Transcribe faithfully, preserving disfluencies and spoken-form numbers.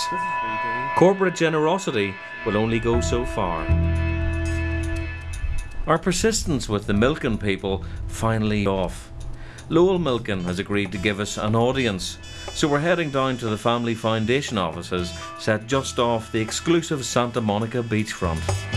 Corporate generosity will only go so far. Our persistence with the Milken people finally off. Lowell Milken has agreed to give us an audience, so we're heading down to the Family Foundation offices set just off the exclusive Santa Monica beachfront.